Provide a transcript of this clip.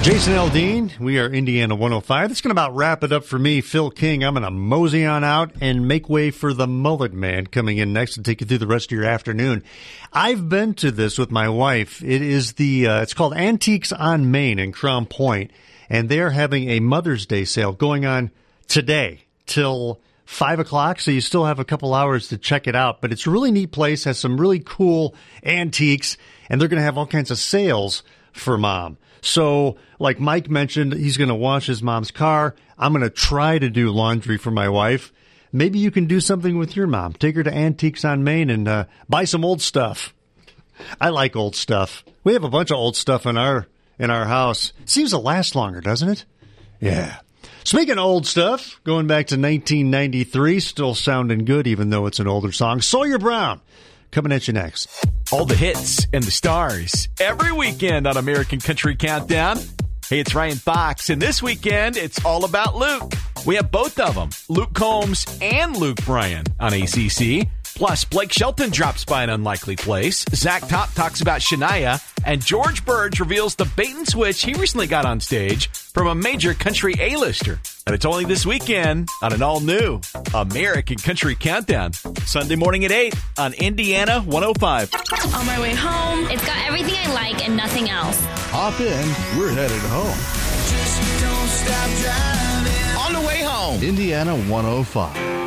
Jason Aldean, we are Indiana 105. That's going to about wrap it up for me, Phil King. I'm going to mosey on out and make way for the Mullet Man coming in next and take you through the rest of your afternoon. I've been to this with my wife. It is it's called Antiques on Main in Crown Point, and they're having a Mother's Day sale going on today till 5 o'clock, so you still have a couple hours to check it out. But it's a really neat place, has some really cool antiques, and they're going to have all kinds of sales for Mom. So, like Mike mentioned, he's going to wash his mom's car. I'm going to try to do laundry for my wife. Maybe you can do something with your mom. Take her to Antiques on Main and buy some old stuff. I like old stuff. We have a bunch of old stuff in our house. Seems to last longer, doesn't it? Yeah. Speaking of old stuff, going back to 1993, still sounding good even though it's an older song. Sawyer Brown, coming at you next. All the hits and the stars every weekend on American Country Countdown. Hey, it's Ryan Fox, and this weekend it's all about Luke. We have both of them, Luke Combs and Luke Bryan on ACC. Plus, Blake Shelton drops by an unlikely place. Zach Top talks about Shania, and George Burge reveals the bait and switch he recently got on stage from a major country A-lister. And it's only this weekend on an all-new American Country Countdown. Sunday morning at 8 on Indiana 105. On my way home, it's got everything I like and nothing else. Hop in, we're headed home. Just don't stop driving. On the way home, Indiana 105.